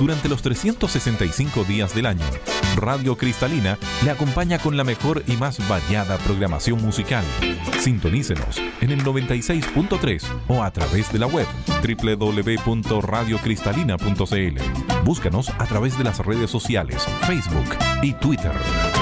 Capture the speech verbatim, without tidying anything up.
Durante los trescientos sesenta y cinco días del año, Radio Cristalina le acompaña con la mejor y más variada programación musical. Sintonícenos en el noventa y seis punto tres o a través de la web doble u doble u doble u punto radio cristalina punto c l. Búscanos a través de las redes sociales, Facebook y Twitter.